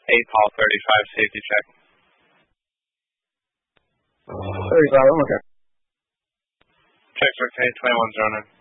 Paul 35, safety check. 35, I'm okay. Checks okay, 21's running.